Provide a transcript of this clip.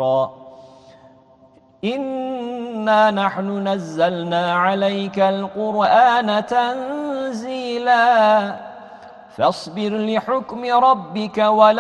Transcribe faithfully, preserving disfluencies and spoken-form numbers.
ذكرا إنا نحن نزلنا عليك القرآن تنزيلا فاصبر لحكم ربك ولا